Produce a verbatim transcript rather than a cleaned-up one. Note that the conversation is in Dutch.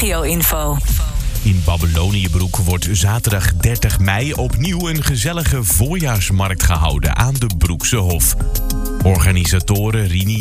regio-info. In Babyloniëbroek wordt zaterdag dertig mei opnieuw een gezellige voorjaarsmarkt gehouden aan de Broekse Hof. Organisatoren Rini